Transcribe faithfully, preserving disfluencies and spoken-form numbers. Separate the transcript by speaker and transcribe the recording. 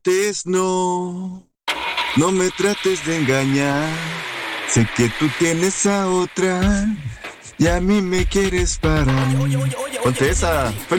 Speaker 1: trates, no, no me trates de engañar. Sé que tú tienes a otra y a mí me quieres para mí.
Speaker 2: Oye, oye, oye, oye,
Speaker 1: Ponte
Speaker 2: oye,
Speaker 1: esa,
Speaker 2: oye.
Speaker 1: Félix.